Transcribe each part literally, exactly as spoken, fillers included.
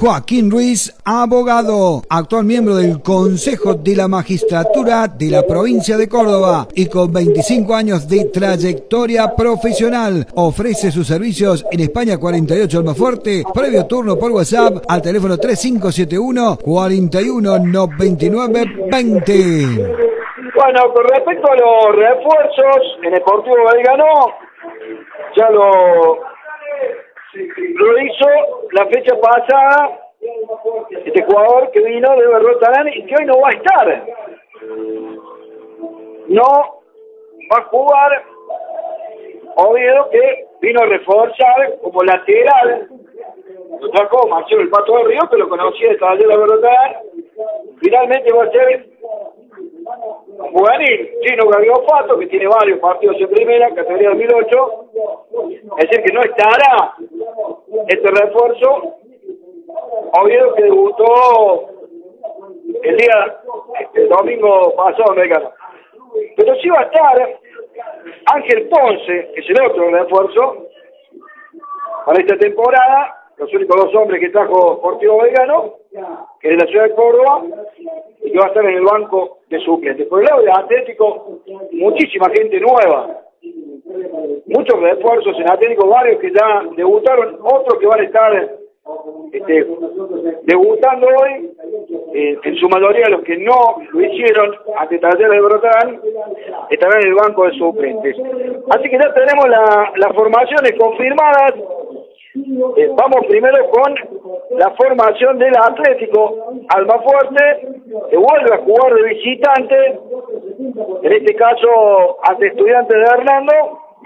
Joaquín Ruiz, abogado, actual miembro del Consejo de la Magistratura de la provincia de Córdoba y con veinticinco años de trayectoria profesional. Ofrece sus servicios en España cuarenta y ocho Almafuerte, previo turno por WhatsApp al teléfono tres cinco siete uno, cuatro uno, nueve nueve dos cero. Bueno, con respecto a los refuerzos en Sportivo Belgrano, ya lo, lo hizo la fecha pasada este jugador que vino de Berrotalán y que hoy no va a estar. No va a jugar Oviedo, que vino a reforzar como lateral. Lo trajo Marcelo el Pato de Río, que lo conocía de Taller de Berrotalán. Finalmente va a ser juvenil, Chino Gagliofato, que tiene varios partidos en primera, categoría dos mil ocho, es decir, que no estará este refuerzo. Oviedo, que debutó el día, el domingo pasado en Belgrano. Pero sí va a estar Ángel Ponce, que es el otro refuerzo para esta temporada, los únicos dos hombres que trajo Sportivo Belgrano, que es de la ciudad de Córdoba, y que va a estar en el banco de suplentes. Por el lado del Atlético, muchísima gente nueva, muchos refuerzos en Atlético, varios que ya debutaron, otros que van a estar este, debutando hoy, eh, en su mayoría los que no lo hicieron ante Talleres de Berrotalán estarán en el banco de suplentes. Así que ya tenemos la, las formaciones confirmadas. Eh, vamos primero con la formación del Atlético Almafuerte, que vuelve a jugar de visitante, en este caso ante Estudiantes de Hernando,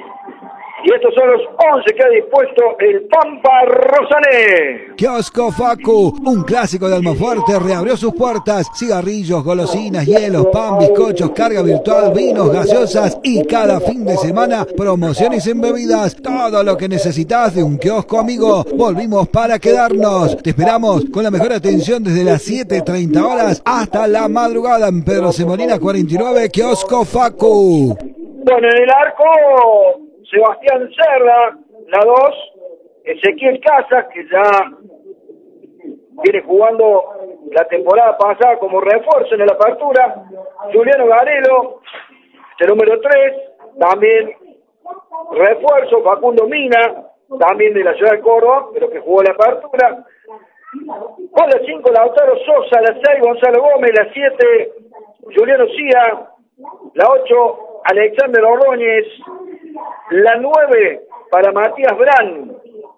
y estos son los once que ha dispuesto el Pampa Rosané. Kiosco Facu, un clásico de Almafuerte, reabrió sus puertas. Cigarrillos, golosinas, hielos, pan, bizcochos, carga virtual, vinos, gaseosas y cada fin de semana promociones en bebidas. Todo lo que necesitas de un kiosco, amigo. Volvimos para quedarnos. Te esperamos con la mejor atención desde las siete treinta horas hasta la madrugada en Pedro Semolina cuarenta y nueve, Kiosco Facu. Bueno, en el arco, Sebastián Cerda, la dos, Ezequiel Casas, que ya viene jugando la temporada pasada como refuerzo en la apertura, Juliano Garelo, el número tres, también refuerzo, Facundo Mina, también de la ciudad de Córdoba, pero que jugó la apertura. Con la cinco, Lautaro Sosa, la seis, Gonzalo Gómez, la siete, Juliano Cía, la ocho, Alexander Ordóñez, la nueve para Matías Brán,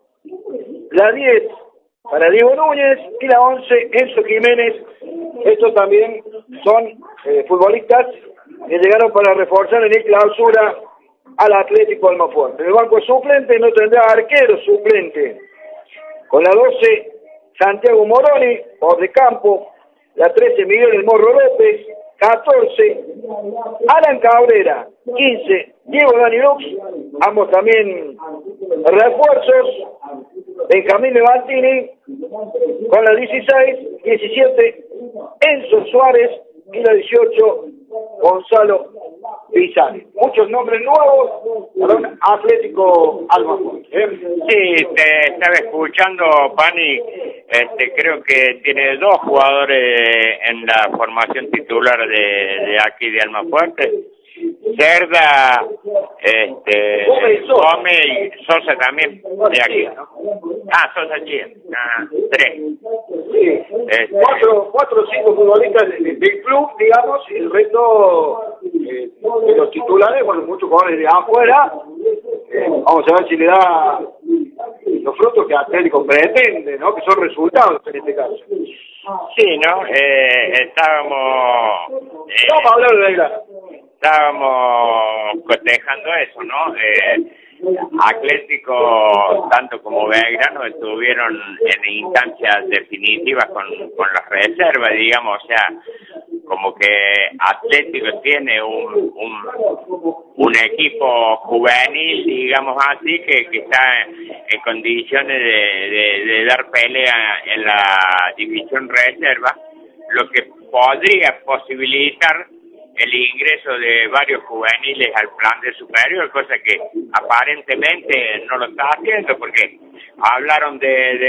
la diez para Diego Núñez y la once Enzo Jiménez. Estos también son eh, futbolistas que llegaron para reforzar en el clausura al Atlético Almafuerte. En el banco suplente no tendrá arquero suplente. Con la doce Santiago Moroni, por de campo, la trece Miguel El Morro López, catorce Alan Cabrera, quince Diego Dani Lux, ambos también refuerzos. Benjamín Levantini con la dieciséis, diecisiete Enzo Suárez y la dieciocho Gonzalo Pizarri. Muchos nombres nuevos para un Atlético Almafuerte. ¿eh? Sí, te estaba escuchando, Pani. Este, creo que tiene dos jugadores en la formación titular de, de aquí de Almafuerte. Cerda, este, Gómez y Sosa también de aquí. Ah, Sosa aquí. Ah, tres. Sí, este, cuatro, cuatro o cinco futbolistas del, del club, digamos, y el resto eh, de los titulares, bueno, muchos jugadores de afuera. Eh, vamos a ver si le da los frutos que Atlético pretende, ¿no? Que son resultados en este caso. Sí, ¿no? Eh, estábamos... Eh, Vamos a hablar de Belgrano. Estábamos cotejando eso, ¿no? Eh, Atlético, tanto como Belgrano, estuvieron en instancias definitivas con, con las reservas, digamos, o sea, como que Atlético tiene un, un, un equipo juvenil, digamos así, que, que está en, en condiciones de, de, de dar pelea en la división reserva, lo que podría posibilitar el ingreso de varios juveniles al plan de superior, cosa que aparentemente no lo está haciendo, porque hablaron de, de